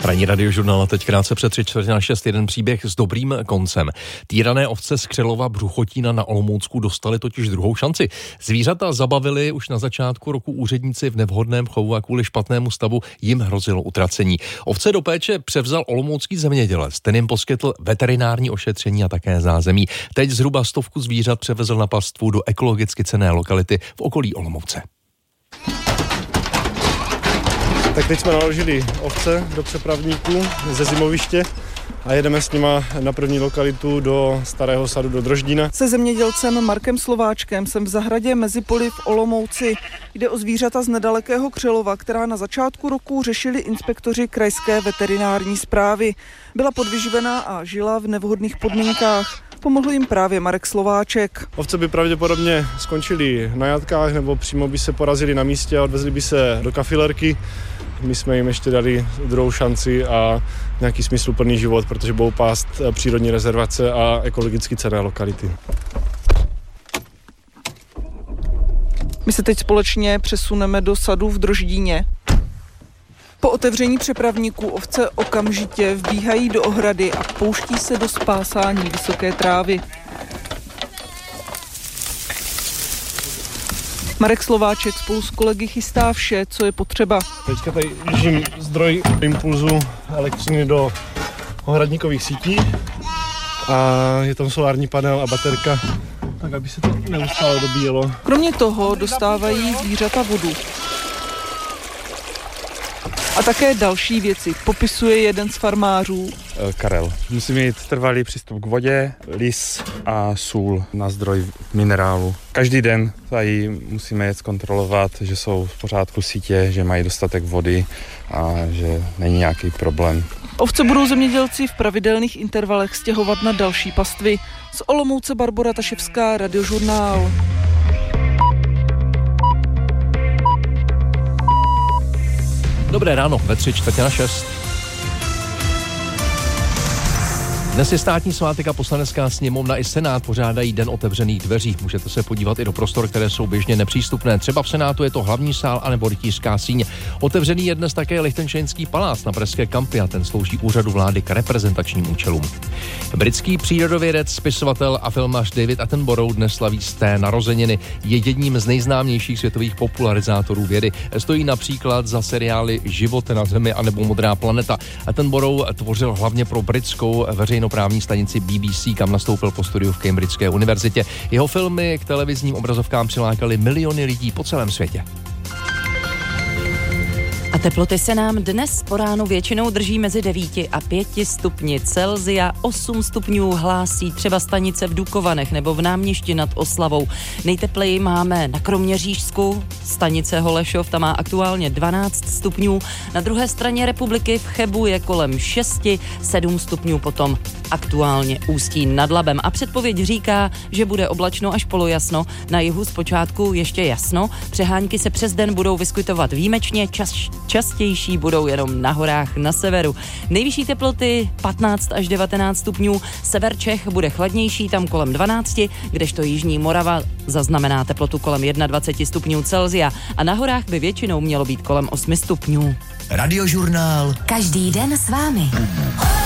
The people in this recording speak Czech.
Ranní radiožurnál teď krátce před 5:45 jeden příběh s dobrým koncem. Týrané ovce z Křelova Bruchotína na Olomoucku dostali totiž druhou šanci. Zvířata zabavili už na začátku roku úředníci v nevhodném chovu a kvůli špatnému stavu jim hrozilo utracení. Ovce do péče převzal olomoucký zemědělec. Ten jim poskytl veterinární ošetření a také zázemí. Teď zhruba 100 zvířat převezl na pastvu do ekologicky cenné lokality v okolí Olomouce. Tak teď jsme naložili ovce do přepravníků ze zimoviště a jedeme s nima na první lokalitu do Starého sadu do Droždína. Se zemědělcem Markem Slováčkem jsem v zahradě mezi poli v Olomouci. Jde o zvířata z nedalekého Křelova, která na začátku roku řešili inspektoři krajské veterinární správy. Byla podvyživená a žila v nevhodných podmínkách. Pomohl jim právě Marek Slováček. Ovce by pravděpodobně skončily na jatkách nebo přímo by se porazili na místě a odvezli by se do kafilerky. My jsme jim ještě dali druhou šanci a nějaký smysluplný život, protože budou pást přírodní rezervace a ekologicky cenné lokality. My se teď společně přesuneme do sadu v Droždíně. Po otevření přepravníků ovce okamžitě vbíhají do ohrady a pouští se do spásání vysoké trávy. Marek Slováček spolu s kolegy chystá vše, co je potřeba. Teďka tady držím zdroj impulzu elektřiny do ohradníkových sítí a je tam solární panel a baterka, tak aby se to neustále dobíjelo. Kromě toho dostávají zvířata vodu. A také další věci, popisuje jeden z farmářů. Karel. Musí mít trvalý přístup k vodě, lis a sůl na zdroj minerálu. Každý den tady musíme jet zkontrolovat, že jsou v pořádku sítě, že mají dostatek vody a že není nějaký problém. Ovce budou zemědělci v pravidelných intervalech stěhovat na další pastvy. Z Olomouce Barbora Taševská, Radiožurnál. Dobré ráno, ve 5:45. Dnes je státní svátek a Poslanecká sněmovna i Senát pořádají Den otevřených dveří. Můžete se podívat i do prostor, které jsou běžně nepřístupné. Třeba v Senátu je to hlavní sál anebo rytířská síň. Otevřený je dnes také Lichtenštejnský palác na Pražské Kampy a ten slouží úřadu vlády k reprezentačním účelům. Britský přírodovědec, spisovatel a filmař David Attenborough dnes slaví sté narozeniny. Je jedním z nejznámějších světových popularizátorů vědy. Stojí například za seriály Život na Zemi anebo Modrá planeta. Attenborough tvořil hlavně pro britskou veřejnoprávní stanici BBC, kam nastoupil po studiu v Cambridgeské univerzitě. Jeho filmy k televizním obrazovkám přilákaly miliony lidí po celém světě. A teploty se nám dnes po ránu většinou drží mezi 9 a 5 stupni Celsia. 8 stupňů hlásí třeba stanice v Dukovanech nebo v Náměšti nad Oslavou. Nejtepleji máme na Kroměřížsku, stanice Holešov, tam má aktuálně 12 stupňů. Na druhé straně republiky v Chebu je kolem 6, 7 stupňů potom aktuálně Ústí nad Labem. A předpověď říká, že bude oblačno až polojasno. Na jihu zpočátku ještě jasno. Přehánky se přes den budou vyskytovat výjimečně, častější budou jenom na horách na severu. Nejvyšší teploty 15 až 19 stupňů, sever Čech bude chladnější, tam kolem 12, kdežto jižní Morava zaznamená teplotu kolem 21 stupňů Celsia a na horách by většinou mělo být kolem 8 stupňů. Radiožurnál. Každý den s vámi.